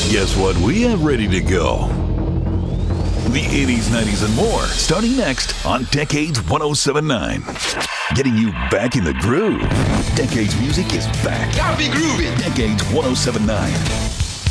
Guess what we have ready to go? The 80s, 90s, and more, starting next on Decades 1079. Getting you back in the groove. Decades music is back. Gotta be groovy. Decades 1079.